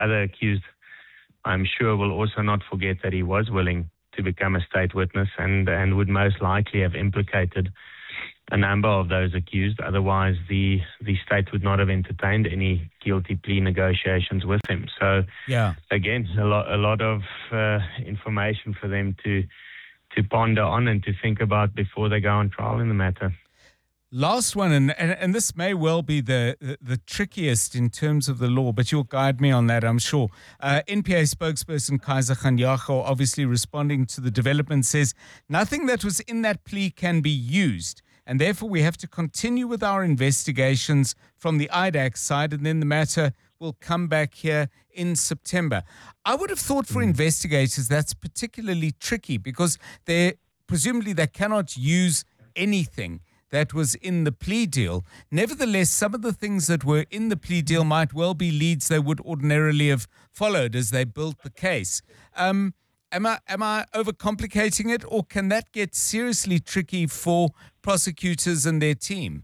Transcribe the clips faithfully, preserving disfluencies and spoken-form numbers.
other accused, I'm sure, will also not forget that he was willing to become a state witness and, and would most likely have implicated a number of those accused. Otherwise, the, the state would not have entertained any guilty plea negotiations with him. So, yeah. again, a lot, a lot of uh, information for them to to ponder on and to think about before they go on trial in the matter. Last one, and, and, and this may well be the, the, the trickiest in terms of the law, but you'll guide me on that, I'm sure. Uh, N P A spokesperson Kaiser Kganyago, obviously responding to the development, says nothing that was in that plea can be used, and therefore we have to continue with our investigations from the I D A C side, and then the matter will come back here in September. I would have thought for investigators that's particularly tricky because they presumably they cannot use anything that was in the plea deal. Nevertheless, some of the things that were in the plea deal might well be leads they would ordinarily have followed as they built the case. Um, am I am I overcomplicating it, or can that get seriously tricky for prosecutors and their team?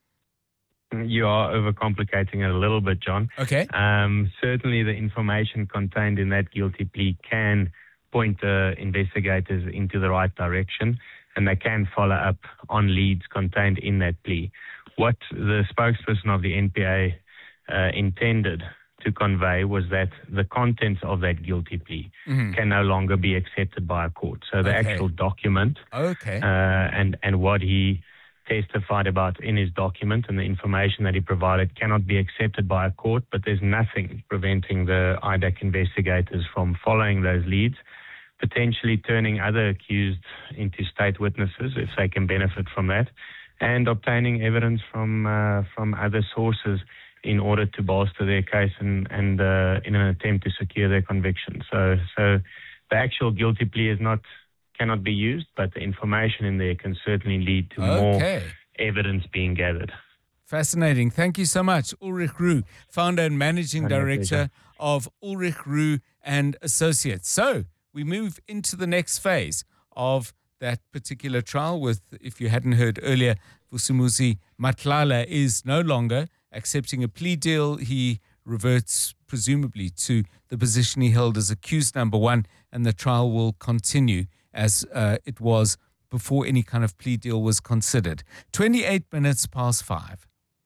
You are overcomplicating it a little bit, John. Okay. Um, certainly the information contained in that guilty plea can point the investigators into the right direction, and they can follow up on leads contained in that plea. What the spokesperson of the N P A uh, intended to convey was that the contents of that guilty plea mm-hmm. can no longer be accepted by a court. So the okay. actual document okay. uh, and, and what he testified about in his document and the information that he provided cannot be accepted by a court, but there's nothing preventing the I D A C investigators from following those leads, potentially turning other accused into state witnesses if they can benefit from that, and obtaining evidence from uh, from other sources in order to bolster their case and, and uh, in an attempt to secure their conviction. So, so the actual guilty plea is not cannot be used, but the information in there can certainly lead to okay. more evidence being gathered. Fascinating. Thank you so much. Ulrich Roux, founder and managing My director pleasure. of Ulrich Roux and Associates. So we move into the next phase of that particular trial with, if you hadn't heard earlier, Vusimuzi Matlala is no longer accepting a plea deal. He reverts presumably to the position he held as accused number one, and the trial will continue as uh, it was before any kind of plea deal was considered. twenty-eight minutes past five.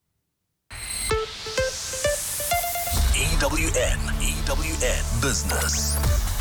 E W N, E W N Business.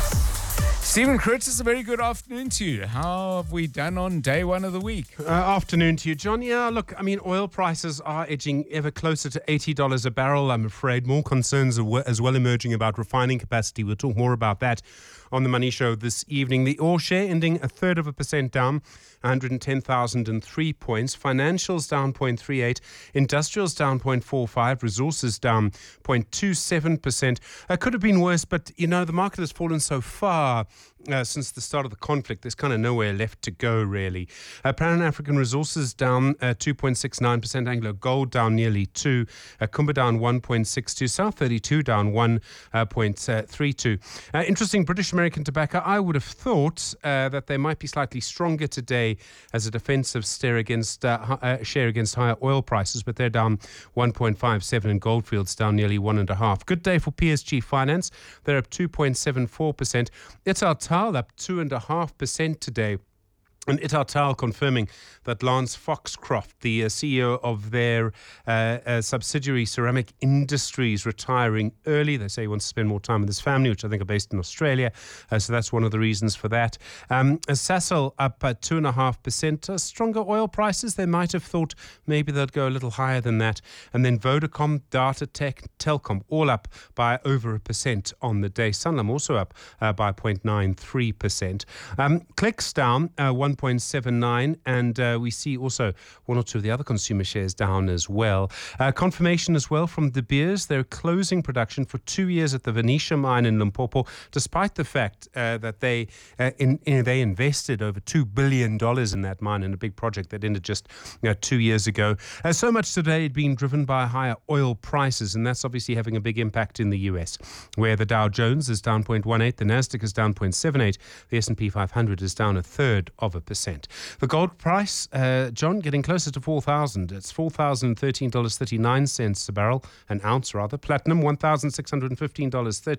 Stephen Curtis, a very good afternoon to you. How have we done on day one of the week? Uh, afternoon to you, John. Yeah, look, I mean, oil prices are edging ever closer to eighty dollars a barrel, I'm afraid. More concerns are as well emerging about refining capacity. We'll talk more about that on the Money Show this evening. The oil share ending a third of a percent down, one hundred ten thousand three points. Financials down zero point three eight. Industrials down zero point four five. Resources down zero point two seven percent. It could have been worse, but, you know, the market has fallen so far uh, since the start of the conflict. There's kind of nowhere left to go, really. Uh, Pan-African Resources down uh, two point six nine percent. Anglo Gold down nearly two. Uh, Kumba down one point six two. South thirty-two down one point three two. Uh, interesting, British American Tobacco. I would have thought uh, that they might be slightly stronger today as a defensive stare against uh, uh, share against higher oil prices, but they're down one point five seven, and Goldfields down nearly one and a half. Good day for P S G Finance. They're up two point seven four percent. Italtal up two and a half percent today. And Italtal confirming that Lance Foxcroft, the uh, C E O of their uh, uh, subsidiary Ceramic Industries, retiring early. They say he wants to spend more time with his family, which I think are based in Australia. Uh, so that's one of the reasons for that. Um, Sasol up uh, two point five percent. Uh, stronger oil prices. They might have thought maybe they'd go a little higher than that. And then Vodacom, Data Tech, Telkom, all up by over a percent on the day. Sanlam also up uh, by zero point nine three percent. Um, Clicks down uh, one point seven nine, and uh, we see also one or two of the other consumer shares down as well. Uh, confirmation as well from De Beers. They're closing production for two years at the Venetia mine in Limpopo, despite the fact uh, that they uh, in, in, they invested over two billion dollars in that mine in a big project that ended just you know, two years ago. Uh, so much today being driven by higher oil prices, and that's obviously having a big impact in the U S, where the Dow Jones is down zero point one eight, the Nasdaq is down zero point seven eight, the S and P five hundred is down a third of a a percent. The gold price, uh, John, getting closer to four thousand. It's four thousand thirteen dollars and thirty-nine cents a barrel, an ounce rather. Platinum, one thousand six hundred fifteen dollars and thirty.